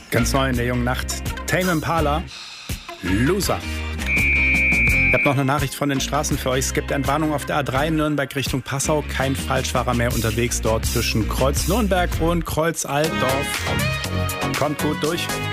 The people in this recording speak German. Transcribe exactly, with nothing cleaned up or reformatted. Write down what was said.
Ganz neu in der jungen Nacht. Tame Impala, Loser. Ich habe noch eine Nachricht von den Straßen für euch. Es gibt eine Warnung auf der A drei Nürnberg Richtung Passau. Kein Falschfahrer mehr unterwegs dort zwischen Kreuz Nürnberg und Kreuz Altdorf. Kommt gut durch.